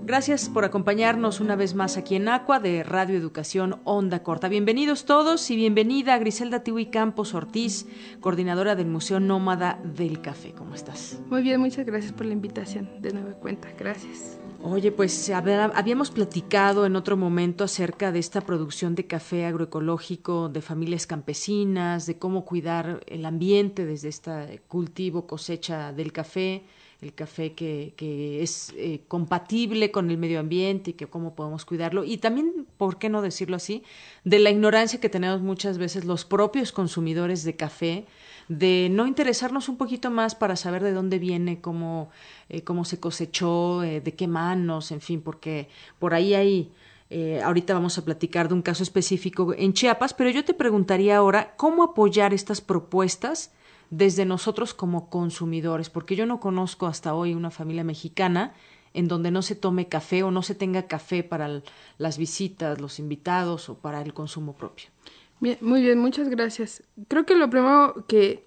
Gracias por acompañarnos una vez más aquí en Aqua de Radio Educación Onda Corta. Bienvenidos todos y bienvenida a Griselda Tiwi Campos Ortiz, coordinadora del Museo Nómada del Café. ¿Cómo estás? Muy bien, muchas gracias por la invitación. De nueva cuenta, gracias. Oye, pues habíamos platicado en otro momento acerca de esta producción de café agroecológico de familias campesinas, de cómo cuidar el ambiente desde este cultivo, cosecha del café, el café que es compatible con el medio ambiente y que cómo podemos cuidarlo. Y también, ¿por qué no decirlo así?, de la ignorancia que tenemos muchas veces los propios consumidores de café, de no interesarnos un poquito más para saber de dónde viene, cómo se cosechó, de qué manos, en fin, porque por ahí hay... ahorita vamos a platicar de un caso específico en Chiapas, pero yo te preguntaría ahora, ¿cómo apoyar estas propuestas desde nosotros como consumidores? Porque yo no conozco hasta hoy una familia mexicana en donde no se tome café o no se tenga café para las visitas, los invitados o para el consumo propio. Bien, muy bien, muchas gracias. Creo que lo primero que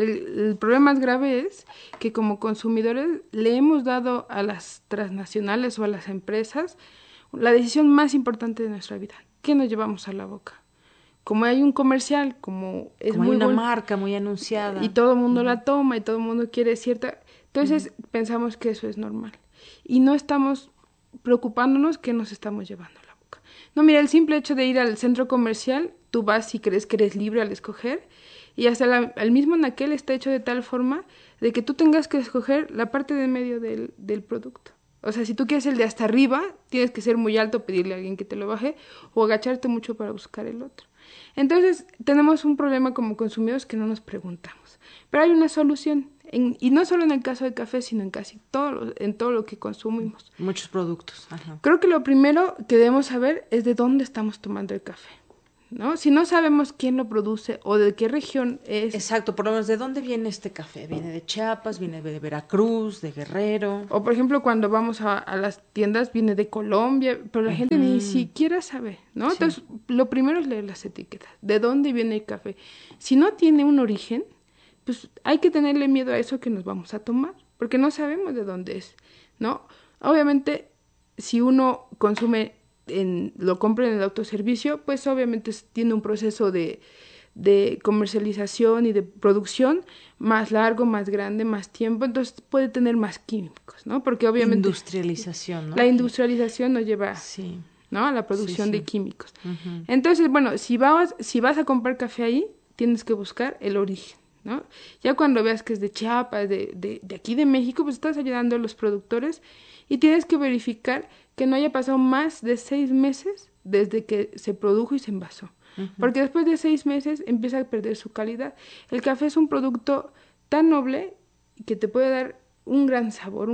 el problema más grave es que como consumidores le hemos dado a las transnacionales o a las empresas la decisión más importante de nuestra vida. ¿Qué nos llevamos a la boca? Como hay un comercial, como es como muy hay una marca muy anunciada y todo el mundo la toma y todo el mundo quiere cierta, entonces pensamos que eso es normal y no estamos preocupándonos qué nos estamos llevando a la boca. No, mira, el simple hecho de ir al centro comercial, tú vas y crees que eres libre al escoger y hasta el mismo anaquel está hecho de tal forma de que tú tengas que escoger la parte de medio del producto. O sea, si tú quieres el de hasta arriba, tienes que ser muy alto, pedirle a alguien que te lo baje o agacharte mucho para buscar el otro. Entonces, tenemos un problema como consumidores que no nos preguntamos. Pero hay una solución, y no solo en el caso del café, sino en casi en todo lo que consumimos. Muchos productos. Ajá. Creo que lo primero que debemos saber es de dónde estamos tomando el café, ¿no? Si no sabemos quién lo produce o de qué región es. Exacto, por lo menos, ¿de dónde viene este café? ¿Viene de Chiapas, viene de Veracruz, de Guerrero? O, por ejemplo, cuando vamos a las tiendas, viene de Colombia, pero la gente ni siquiera sabe, ¿no? Sí. Entonces, lo primero es leer las etiquetas, de dónde viene el café. Si no tiene un origen, pues hay que tenerle miedo a eso que nos vamos a tomar, porque no sabemos de dónde es, ¿no? Obviamente, si uno consume, lo compra en el autoservicio, pues obviamente tiene un proceso de comercialización y de producción más largo, más grande, más tiempo, entonces puede tener más químicos, ¿no? Porque obviamente... Industrialización, ¿no? La industrialización nos lleva, sí, ¿no?, a la producción de químicos. Uh-huh. Entonces, bueno, si vas a comprar café ahí, tienes que buscar el origen, ¿no? Ya cuando veas que es de Chiapas, de aquí de México, pues estás ayudando a los productores y tienes que verificar que no haya pasado más de 6 meses desde que se produjo y se envasó. Uh-huh. Porque después de 6 meses empieza a perder su calidad. El café es un producto tan noble que te puede dar un gran sabor,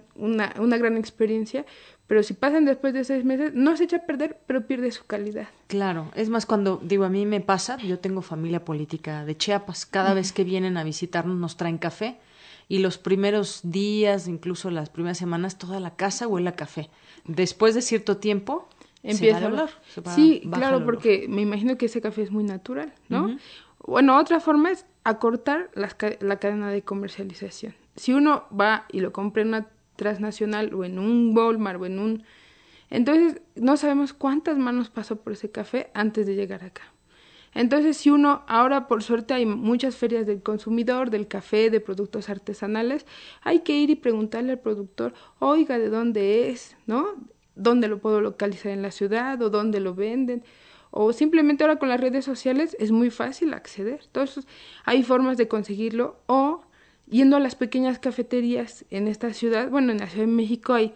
una gran experiencia, pero si pasan después de 6 meses, no se echa a perder, pero pierde su calidad. Claro, es más cuando, digo, a mí me pasa, yo tengo familia política de Chiapas, cada vez que vienen a visitarnos nos traen café, y los primeros días, incluso las primeras semanas, toda la casa huele a café. Después de cierto tiempo... empieza el olor. Sí, claro, porque me imagino que ese café es muy natural, ¿no? Uh-huh. Bueno, otra forma es acortar la cadena de comercialización. Si uno va y lo compra en una transnacional o en un Walmart o en un... Entonces, no sabemos cuántas manos pasó por ese café antes de llegar acá. Entonces, si uno, ahora por suerte hay muchas ferias del consumidor, del café, de productos artesanales, hay que ir y preguntarle al productor, oiga, ¿de dónde es?, ¿no? ¿Dónde lo puedo localizar en la ciudad o dónde lo venden? O simplemente ahora con las redes sociales es muy fácil acceder. Entonces hay formas de conseguirlo o yendo a las pequeñas cafeterías en esta ciudad. Bueno, en la Ciudad de México hay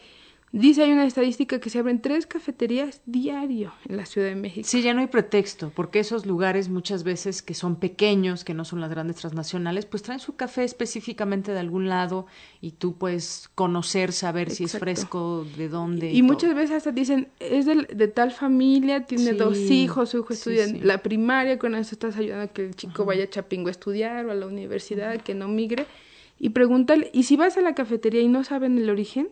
una estadística que se abren 3 cafeterías diario en la Ciudad de México. Sí, ya no hay pretexto, porque esos lugares muchas veces que son pequeños, que no son las grandes transnacionales, pues traen su café específicamente de algún lado y tú puedes conocer, saber si es fresco, de dónde. Y muchas veces hasta dicen, es de tal familia, tiene 2 hijos, su hijo estudia en la primaria, con eso estás ayudando a que el chico vaya a Chapingo a estudiar o a la universidad, que no migre. Y pregúntale, y si vas a la cafetería y no saben el origen,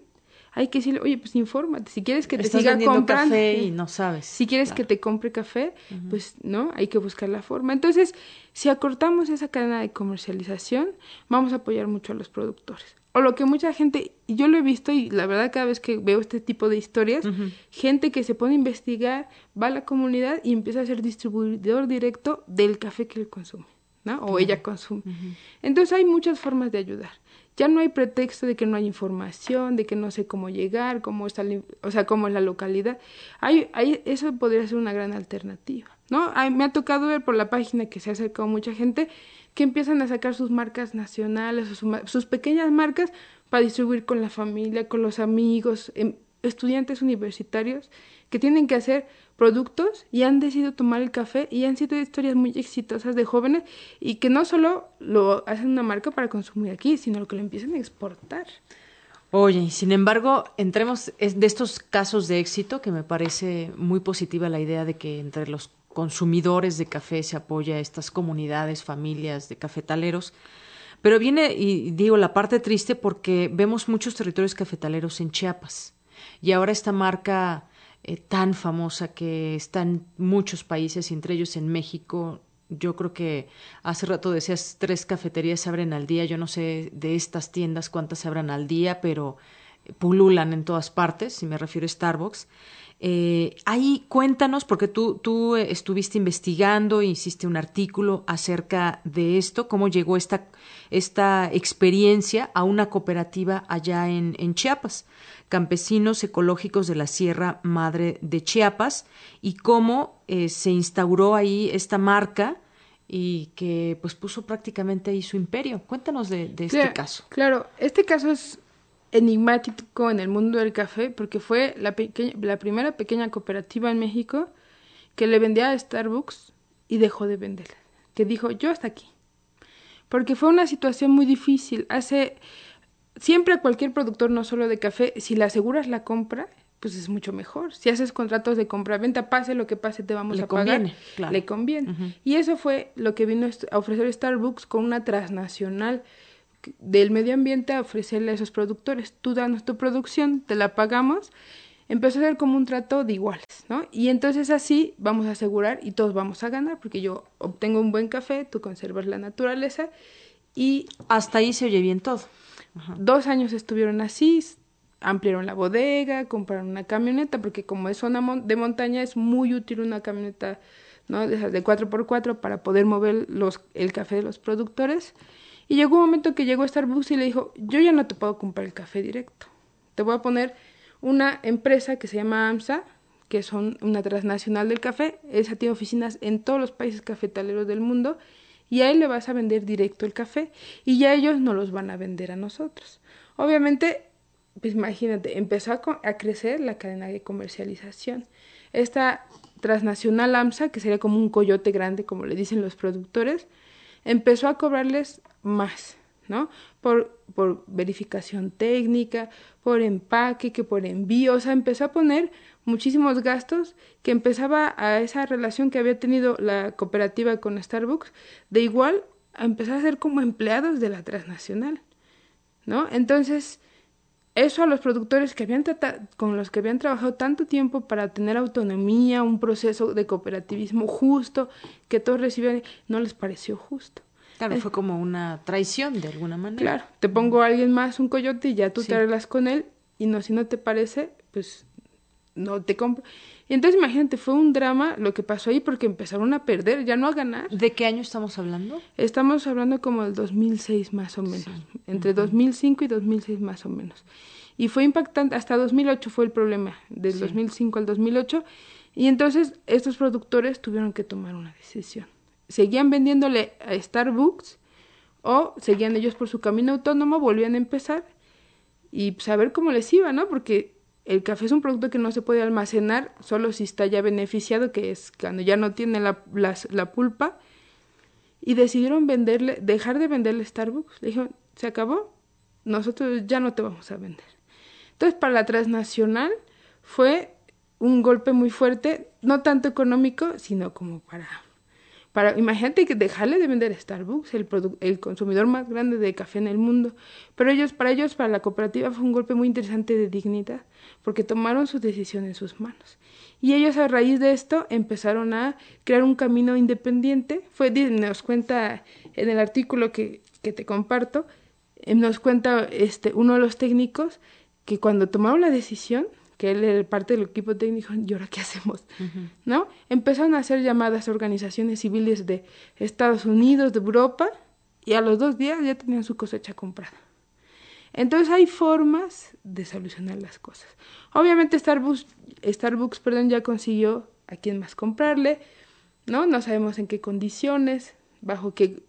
hay que decirle, oye, pues infórmate, si quieres que te Estás siga comprando café y no sabes. Si quieres que te compre café, pues, ¿no? Hay que buscar la forma. Entonces, si acortamos esa cadena de comercialización, vamos a apoyar mucho a los productores. O lo que mucha gente, y yo lo he visto, y la verdad cada vez que veo este tipo de historias, gente que se pone a investigar, va a la comunidad y empieza a ser distribuidor directo del café que él consume, ¿no? O ella consume. Entonces, hay muchas formas de ayudar. Ya no hay pretexto de que no hay información, de que no sé cómo llegar, cómo está, cómo es la localidad. Eso podría ser una gran alternativa, ¿no? Me ha tocado ver por la página que se ha acercado mucha gente que empiezan a sacar sus marcas nacionales o sus pequeñas marcas para distribuir con la familia, con los amigos, estudiantes universitarios que tienen que hacer productos y han decidido tomar el café y han sido historias muy exitosas de jóvenes y que no solo lo hacen una marca para consumir aquí, sino que lo empiezan a exportar. Oye, sin embargo, entremos de estos casos de éxito, que me parece muy positiva la idea de que entre los consumidores de café se apoya a estas comunidades, familias de cafetaleros. Pero viene, y digo, la parte triste porque vemos muchos territorios cafetaleros en Chiapas. Y ahora esta marca tan famosa que está en muchos países, y entre ellos en México, yo creo que hace rato decías 3 cafeterías se abren al día. Yo no sé de estas tiendas cuántas se abran al día, pero pululan en todas partes, si me refiero a Starbucks. Ahí cuéntanos, porque tú estuviste investigando, hiciste un artículo acerca de esto, cómo llegó esta experiencia a una cooperativa allá en Chiapas, Campesinos Ecológicos de la Sierra Madre de Chiapas, y cómo se instauró ahí esta marca y que pues puso prácticamente ahí su imperio. Cuéntanos de este caso. Claro, este caso es enigmático en el mundo del café porque fue la primera pequeña cooperativa en México que le vendía a Starbucks y dejó de venderla, que dijo yo hasta aquí, porque fue una situación muy difícil. Siempre a cualquier productor, no solo de café, si le aseguras la compra, pues es mucho mejor. Si haces contratos de compra-venta, pase lo que pase, te vamos a pagar. Claro. Le conviene. Y eso fue lo que vino a ofrecer Starbucks con una transnacional del medio ambiente, a ofrecerle a esos productores. Tú danos tu producción, te la pagamos. Empezó a ser como un trato de iguales, ¿no? Y entonces así vamos a asegurar y todos vamos a ganar, porque yo obtengo un buen café, tú conservas la naturaleza y... Hasta ahí se oye bien todo. 2 años estuvieron así, ampliaron la bodega, compraron una camioneta, porque como es zona de montaña es muy útil una camioneta, ¿no? de 4x4 para poder mover el café de los productores. Y llegó un momento que llegó Starbucks y le dijo, yo ya no te puedo comprar el café directo, te voy a poner una empresa que se llama AMSA, que son una transnacional del café. Esa tiene oficinas en todos los países cafetaleros del mundo, y a él le vas a vender directo el café y ya ellos no los van a vender a nosotros. Obviamente, pues imagínate, empezó a crecer la cadena de comercialización. Esta transnacional AMSA, que sería como un coyote grande, como le dicen los productores, empezó a cobrarles más, ¿no? Por verificación técnica, por empaque, que por envío, o sea, empezó a poner muchísimos gastos, que empezaba a esa relación que había tenido la cooperativa con Starbucks, de igual a empezar a ser como empleados de la transnacional, ¿no? Entonces, eso a los productores con los que habían trabajado tanto tiempo para tener autonomía, un proceso de cooperativismo justo, que todos recibían, no les pareció justo. Claro, fue como una traición de alguna manera. Claro, te pongo a alguien más, un coyote, y ya tú te arreglas con él, y no, si no te parece, pues no te compro. Y entonces imagínate, fue un drama lo que pasó ahí, porque empezaron a perder, ya no a ganar. ¿De qué año estamos hablando? Estamos hablando como del 2006 más o menos, entre 2005 y 2006 más o menos. Y fue impactante, hasta 2008 fue el problema, del 2005 al 2008, y entonces estos productores tuvieron que tomar una decisión. Seguían vendiéndole a Starbucks o seguían ellos por su camino autónomo, volvían a empezar y pues a ver cómo les iba, ¿no? Porque el café es un producto que no se puede almacenar solo si está ya beneficiado, que es cuando ya no tiene la pulpa, y decidieron dejar de venderle Starbucks. Le dijeron, se acabó, nosotros ya no te vamos a vender. Entonces, para la transnacional fue un golpe muy fuerte, no tanto económico, sino como Imagínate que dejarle de vender Starbucks, el consumidor más grande de café en el mundo. Pero para la cooperativa fue un golpe muy interesante de dignidad, porque tomaron su decisión en sus manos. Y ellos a raíz de esto empezaron a crear un camino independiente. Nos cuenta en el artículo que te comparto, nos cuenta uno de los técnicos que cuando tomaron la decisión, que él era parte del equipo técnico, ¿y ahora qué hacemos? Uh-huh. ¿No? Empezaron a hacer llamadas a organizaciones civiles de Estados Unidos, de Europa, y a los 2 días ya tenían su cosecha comprada. Entonces hay formas de solucionar las cosas. Obviamente Starbucks, ya consiguió a quién más comprarle, ¿no? No sabemos en qué condiciones, bajo qué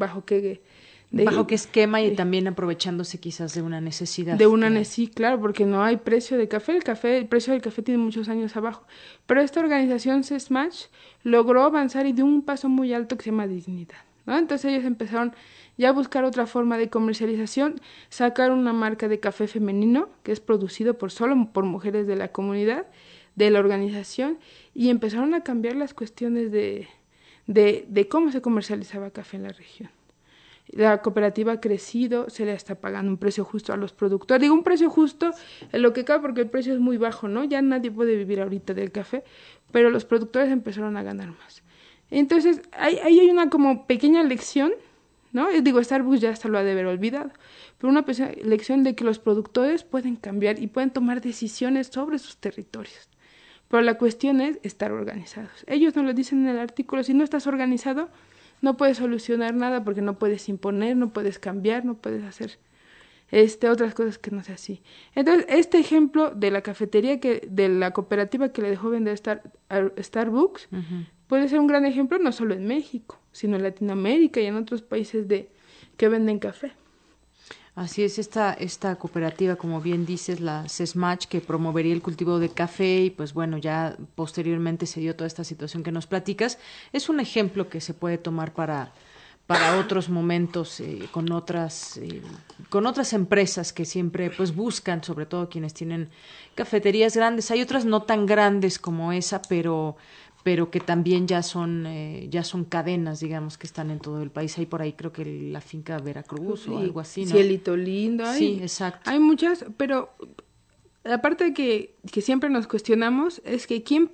esquema y también aprovechándose quizás de una necesidad. Sí, claro, porque no hay precio de café. El precio del café tiene muchos años abajo. Pero esta organización SESMASH logró avanzar y dio un paso muy alto que se llama dignidad, ¿no? Entonces ellos empezaron ya a buscar otra forma de comercialización, sacaron una marca de café femenino que es producido solo por mujeres de la comunidad, de la organización, y empezaron a cambiar las cuestiones de cómo se comercializaba café en la región. La cooperativa ha crecido, se le está pagando un precio justo a los productores. Digo un precio justo en lo que cabe porque el precio es muy bajo, ¿no? Ya nadie puede vivir ahorita del café, pero los productores empezaron a ganar más. Entonces, ahí hay una como pequeña lección, ¿no? Starbucks ya hasta lo ha de haber olvidado, pero una pequeña lección de que los productores pueden cambiar y pueden tomar decisiones sobre sus territorios. Pero la cuestión es estar organizados. Ellos nos lo dicen en el artículo, si no estás organizado, no puedes solucionar nada porque no puedes imponer, no puedes cambiar, no puedes hacer otras cosas que no sea así. Entonces, este ejemplo de la cafetería, de la cooperativa que le dejó vender Starbucks, uh-huh, puede ser un gran ejemplo no solo en México, sino en Latinoamérica y en otros países que venden café. Así es, esta cooperativa, como bien dices, la SESMASH, que promovería el cultivo de café y pues bueno, ya posteriormente se dio toda esta situación que nos platicas, es un ejemplo que se puede tomar para otros momentos con otras empresas que siempre pues buscan, sobre todo quienes tienen cafeterías grandes. Hay otras no tan grandes como esa, pero que también ya son cadenas, digamos, que están en todo el país. Hay por ahí creo que la finca Veracruz o algo así, ¿no? Cielito Lindo. Sí, exacto. Hay muchas, pero la parte que siempre nos cuestionamos es que ¿quién